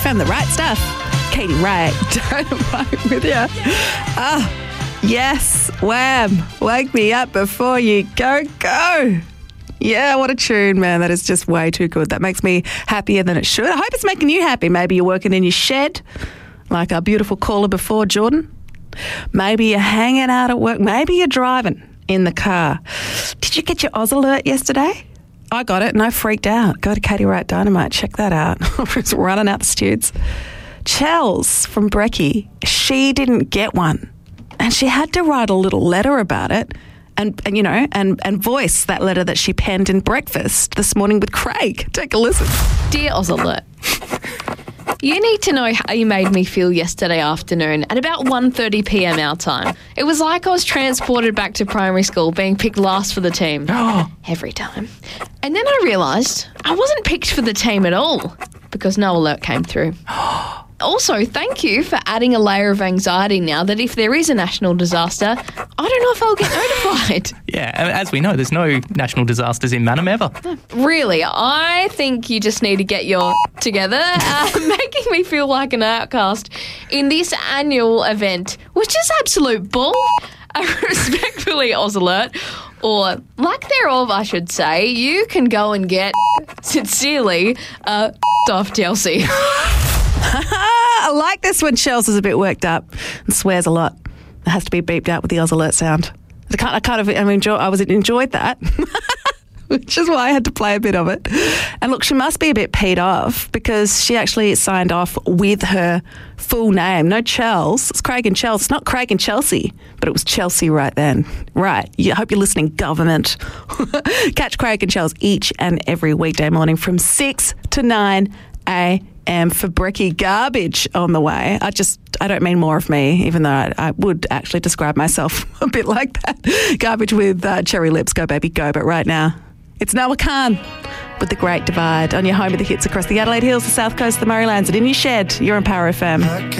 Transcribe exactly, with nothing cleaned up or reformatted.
F M, the right stuff. Katie Wright, Dynamite with you. Ah, yes, Wham. Wake me up before you go, go. Yeah, what a tune, man. That is just way too good. That makes me happier than it should. I hope it's making you happy. Maybe you're working in your shed, like our beautiful caller before, Jordan. Maybe you're hanging out at work. Maybe you're driving in the car. Did you get your Oz alert yesterday? I got it and I freaked out. Go to Katie Wright Dynamite. Check that out. I was running out the studs. Chels from Brecky, she didn't get one. And she had to write a little letter about it and, and you know, and, and voice that letter that she penned in breakfast this morning with Craig. Take a listen. Dear Oz Alert, you need to know how you made me feel yesterday afternoon at about one thirty p.m. our time. It was like I was transported back to primary school, being picked last for the team. Every time. And then I realised I wasn't picked for the team at all because no alert came through. Also, thank you for adding a layer of anxiety now that if there is a national disaster, I don't know if I'll get notified. Yeah, as we know, there's no national disasters in Manham ever. Really, I think you just need to get your together, uh, making me feel like an outcast in this annual event, which is absolute bull. Uh, respectfully, Oz Alert, or lack thereof, I should say, you can go and get, sincerely, uh, off Chelsea. I like this when Chels is a bit worked up and swears a lot. It has to be beeped out with the Oz Alert sound. I kind, I kind of, I mean, enjoy, I was enjoyed that, which is why I had to play a bit of it. And look, she must be a bit peed off because she actually signed off with her full name. No Chels. It's Craig and Chels. It's not Craig and Chelsea, but it was Chelsea right then. Right. I hope you're listening, government. Catch Craig and Chels each and every weekday morning from six to nine a.m. for Brecky Garbage on the way. I just, I don't mean more of me, even though I, I would actually describe myself a bit like that. Garbage with uh, cherry lips. Go, baby, go. But right now, it's Noah Khan with The Great Divide on your home of the hits across the Adelaide Hills, the South Coast, the Murraylands, and in your shed. You're on Power F M.